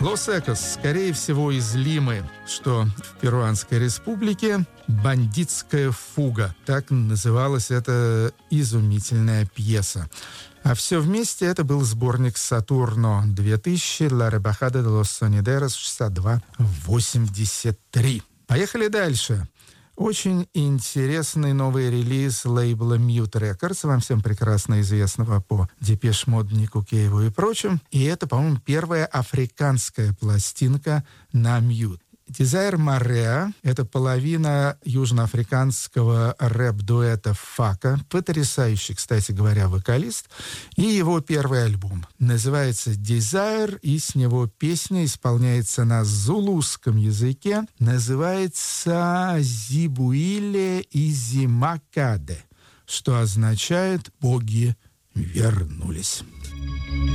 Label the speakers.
Speaker 1: Лос-Экос, скорее всего, из Лимы, что в Перуанской республике. «Бандитская фуга». Так называлась эта изумительная пьеса. А все вместе это был сборник «Сатурно 2000» «La Rebajada de los Sonideros» 62-83. Поехали дальше. Очень интересный новый релиз лейбла Mute Records, вам всем прекрасно известного по Депеш Мод, Нику Кейву и прочим. И это, по-моему, первая африканская пластинка на Mute. Desire Marea — это половина южноафриканского рэп-дуэта Фака, потрясающий, кстати говоря, вокалист, и его первый альбом. Называется Desire, и с него песня исполняется на зулусском языке, называется Зибуиле Изимакаде, что означает «боги вернулись».